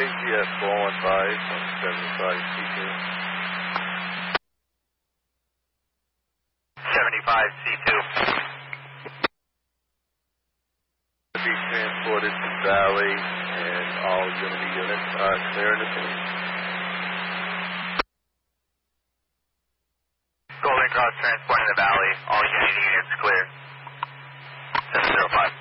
KGS 415 on 75C2. 75C2. To be transported to Valley and all Unity units are clear in the scene. Golden Cross transporting the Valley. All Unity units clear. 705.